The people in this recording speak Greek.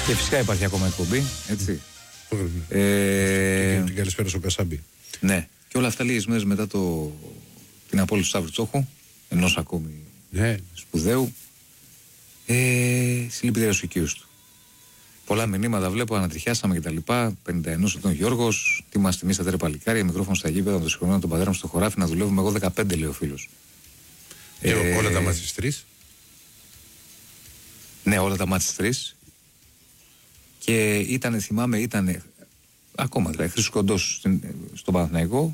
Και φυσικά υπάρχει ακόμα εκπομπή, έτσι. Την καλησπέρα στο Κασάμπι. Ναι. Και όλα αυτά λίγες μέρες μετά την απόλυση του Σταύρου Τσόχου, ενός ακόμη σπουδαίου, συλληπιτήρια στους οικείους του. Πολλά μηνύματα βλέπω, ανατριχιάσαμε και τα λοιπά. 51 ετών Γιώργος, τι μας τιμήσατε ρε παλικάρια, μικρόφωνο στα γήπεδα, να το συγχωρούμε τον πατέρα μου στο χωράφι, να δουλεύουμε. Εγώ 15, λέει ο φίλος. Όλα τα μάτια στις 3. Ναι, όλα τα μάτια στις 3. Και θυμάμαι, ακόμα δηλαδή, Χρήστος Κοντός στον Παναθηναϊκό.